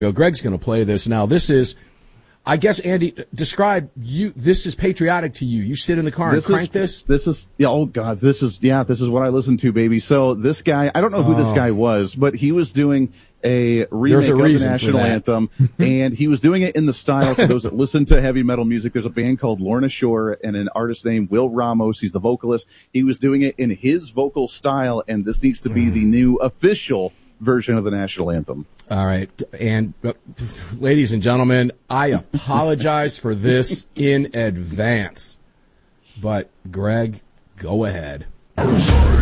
Greg's going to play this now. This is, I guess, Andy, describe you. This is patriotic to you. You sit in the car and crank this. This is, yeah, oh God, this is what I listen to, baby. So this guy, I don't know who this guy was, but he was doing a remake of the national anthem, and he was doing it in the style, for those that listen to heavy metal music, there's a band called Lorna Shore and an artist named Will Ramos. He's the vocalist. He was doing it in his vocal style, and this needs to be the new official version of the national anthem. All right. And ladies and gentlemen, I apologize for this in advance. But Greg, go ahead.